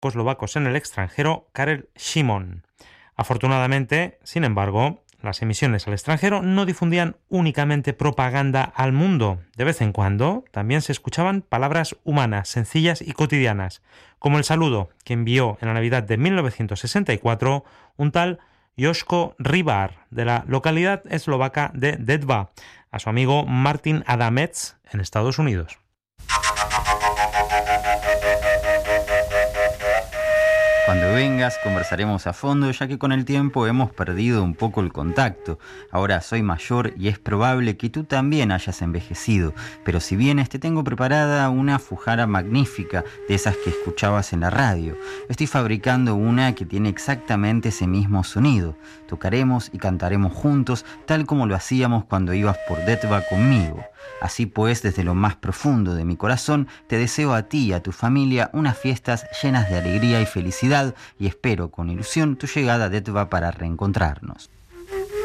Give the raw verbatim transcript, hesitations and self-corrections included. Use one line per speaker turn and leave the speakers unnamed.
checoslovacos en el extranjero, Karel Šimon. Afortunadamente, sin embargo, las emisiones al extranjero no difundían únicamente propaganda al mundo. De vez en cuando también se escuchaban palabras humanas, sencillas y cotidianas, como el saludo que envió en la Navidad de mil novecientos sesenta y cuatro un tal Joško Ribar, de la localidad eslovaca de Detva, a su amigo Martin Adamec en Estados Unidos.
Cuando vengas conversaremos a fondo, ya que con el tiempo hemos perdido un poco el contacto. Ahora soy mayor y es probable que tú también hayas envejecido, pero si vienes te tengo preparada una fujara magnífica de esas que escuchabas en la radio. Estoy fabricando una que tiene exactamente ese mismo sonido. Tocaremos y cantaremos juntos, tal como lo hacíamos cuando ibas por Detva conmigo. Así pues, desde lo más profundo de mi corazón, te deseo a ti y a tu familia unas fiestas llenas de alegría y felicidad, y espero con ilusión tu llegada a Detva para reencontrarnos.